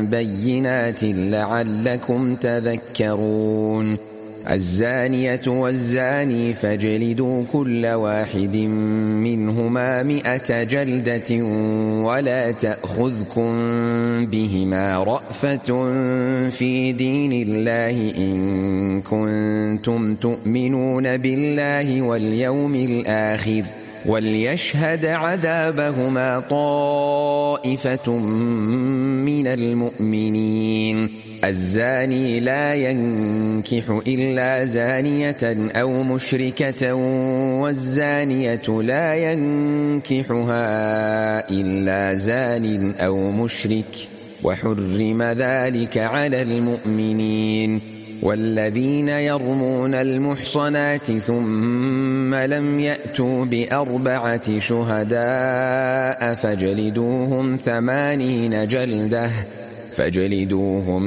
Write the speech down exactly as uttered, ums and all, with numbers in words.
بينات لعلكم تذكرون. الزانية والزاني فاجلدوا كل واحد منهما مئة جلدة ولا تأخذكم بهما رأفة في دين الله إن كنتم تؤمنون بالله واليوم الآخر وليشهد عذابهما طائفة من المؤمنين. الزاني لا ينكح إلا زانية أو مشركة والزانية لا ينكحها إلا زان أو مشرك وحرم ذلك على المؤمنين. والذين يرمون المحصنات ثم لم يأتوا بأربعة شهداء فاجلدوهم ثمانين جلدة فاجلدوهم